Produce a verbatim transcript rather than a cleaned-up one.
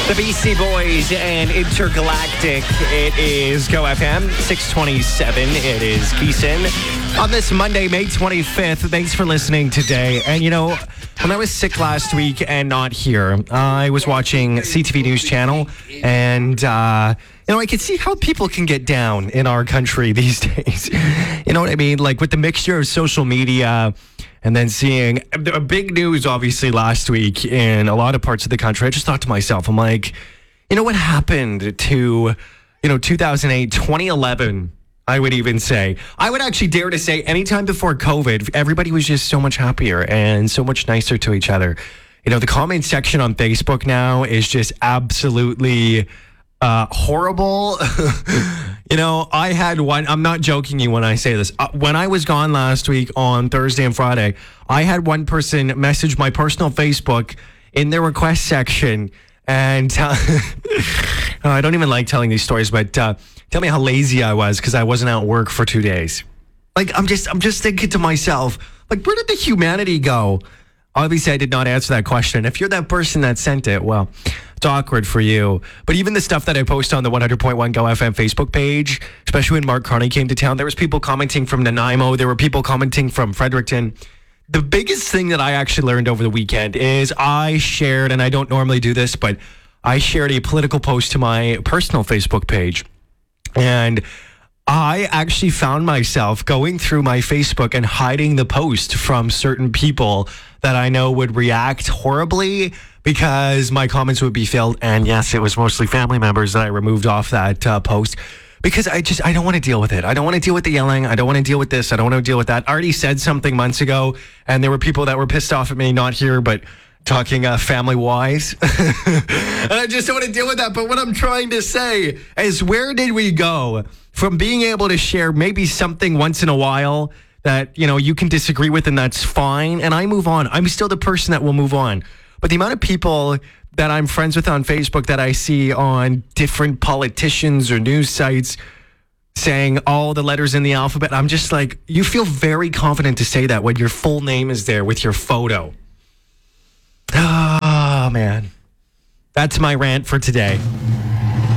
The Beastie Boys and Intergalactic. It is Go F M, six twenty-seven. It is Keeson. On this Monday, May twenty-fifth, thanks for listening today. And, you know, when I was sick last week and not here, I was watching C T V News Channel, and, uh, you know, I could see how people can get down in our country these days. You know what I mean? Like, with the mixture of social media and then seeing a big news, obviously, last week in a lot of parts of the country, I just thought to myself, I'm like, you know, what happened to, you know, two thousand eight, twenty eleven, I would even say. I would actually dare to say anytime before COVID, everybody was just so much happier and so much nicer to each other. You know, the comment section on Facebook now is just absolutely uh, horrible. You know, I had one, I'm not joking you when I say this. Uh, when I was gone last week on Thursday and Friday, I had one person message my personal Facebook in their request section. And uh, I don't even like telling these stories, but uh, tell me how lazy I was because I wasn't at work for two days. Like, I'm just, I'm just thinking to myself, like, where did the humanity go? Obviously, I did not answer that question. If you're that person that sent it, well, it's awkward for you. But even the stuff that I post on the one hundred point one Go F M Facebook page, especially when Mark Carney came to town, there was people commenting from Nanaimo. There were people commenting from Fredericton. The biggest thing that I actually learned over the weekend is I shared, and I don't normally do this, but I shared a political post to my personal Facebook page. And I actually found myself going through my Facebook and hiding the post from certain people that I know would react horribly because my comments would be filled. And yes, it was mostly family members that I removed off that uh, post because I just, I don't want to deal with it. I don't want to deal with the yelling. I don't want to deal with this. I don't want to deal with that. I already said something months ago and there were people that were pissed off at me, not here, but talking uh, family-wise. And I just don't want to deal with that. But what I'm trying to say is, where did we go from being able to share maybe something once in a while that, you know, you can disagree with and that's fine, and I move on. I'm still the person that will move on. But the amount of people that I'm friends with on Facebook that I see on different politicians or news sites saying all the letters in the alphabet, I'm just like, you feel very confident to say that when your full name is there with your photo. Oh, man. That's my rant for today.